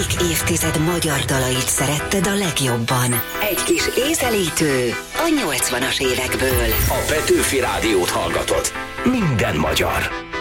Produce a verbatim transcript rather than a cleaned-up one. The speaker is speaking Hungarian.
melyik évtized magyar dalait szeretted a legjobban? Egy kis ízelítő a nyolcvanas évekből. A Petőfi Rádiót hallgatod. Minden magyar.